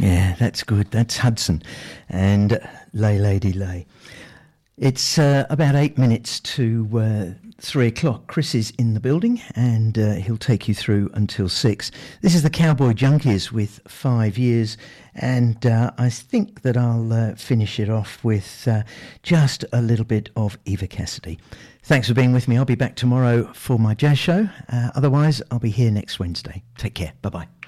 Yeah, that's good. That's Hudson and Lay Lady Lay. It's about 8 minutes to 3 o'clock. Chris is in the building and he'll take you through until 6. This is the Cowboy Junkies with 5 Years, and I think that I'll finish it off with just a little bit of Eva Cassidy. Thanks for being with me. I'll be back tomorrow for my jazz show. Otherwise, I'll be here next Wednesday. Take care. Bye-bye.